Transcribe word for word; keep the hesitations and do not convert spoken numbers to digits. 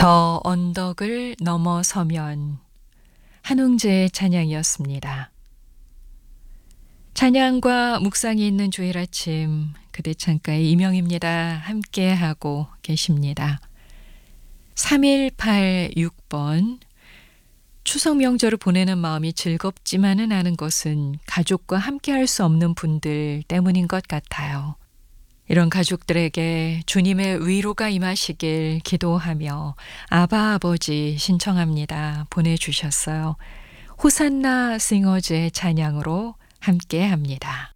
저 언덕을 넘어서면 한웅재의 찬양이었습니다. 찬양과 묵상이 있는 주일 아침, 그대 창가의 이명입니다. 함께하고 계십니다. 삼일팔육 번, 추석 명절을 보내는 마음이 즐겁지만은 않은 것은 가족과 함께할 수 없는 분들 때문인 것 같아요. 이런 가족들에게 주님의 위로가 임하시길 기도하며 아바 아버지 신청합니다. 보내주셨어요. 호산나 싱어즈의 찬양으로 함께합니다.